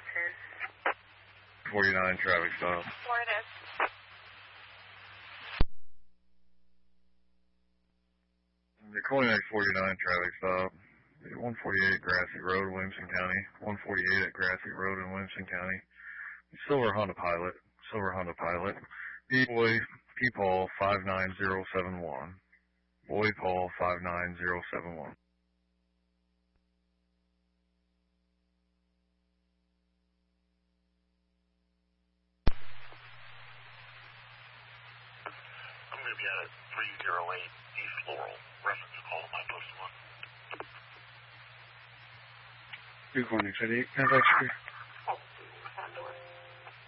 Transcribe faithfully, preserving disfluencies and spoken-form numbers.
ten. forty-nine traffic stop. Four it is. The Coinac forty-nine traffic stop. one forty-eight Grassy Road, Williamson County. one forty-eight at Grassy Road in Williamson County. Silver Honda Pilot. Silver Honda Pilot. Boy, P. Paul five nine zero seven one. Boy Paul five nine zero seven one. I'm going to be out at three oh eight East Laurel. Reference call my post one. You're going to eight, contact you.